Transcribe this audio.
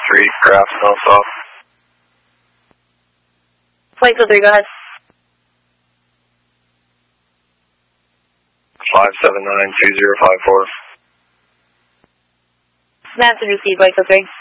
3, craft north south. Flight 3, go ahead. 579-2054. Message received, Flight 3.